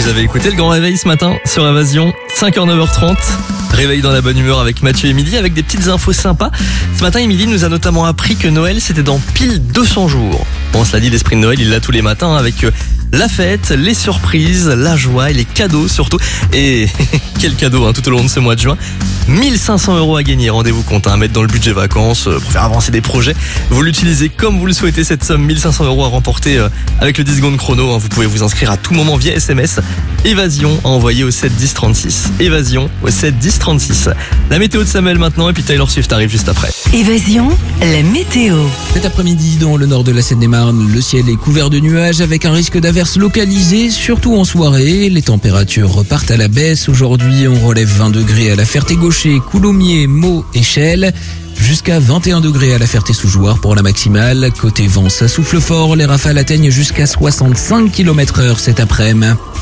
Vous avez écouté le grand réveil ce matin sur Évasion, 5h, 9h30. Réveil dans la bonne humeur avec Mathieu et Émilie, avec des petites infos sympas. Ce matin, Émilie nous a notamment appris que Noël, c'était dans pile 200 jours. Bon, cela dit, l'esprit de Noël, il l'a tous les matins avec la fête, les surprises, la joie et les cadeaux surtout. Et quel cadeau tout au long de ce mois de juin. 1500 € à gagner, rendez-vous compte, à mettre dans le budget vacances pour faire avancer des projets. Vous l'utilisez comme vous le souhaitez, cette somme, 1500 € à remporter avec le 10 secondes chrono. Vous pouvez vous inscrire à tout moment via SMS. Évasion à envoyer au 7 10 36. Évasion au 7 10 36. La météo de Samuel maintenant et puis Taylor Swift arrive juste après. Évasion, la météo. Cet après-midi, dans le nord de la Seine-et-Marne, le ciel est couvert de nuages avec un risque d'averses localisées, surtout en soirée. Les températures repartent à la baisse. Aujourd'hui, on relève 20 degrés à la Ferté-Gaucher, Coulommiers, Meaux et Chelles. Jusqu'à 21 degrés à la Ferté-Sous-Jouarre pour la maximale. Côté vent, ça souffle fort. Les rafales atteignent jusqu'à 65 km/h cet après-midi.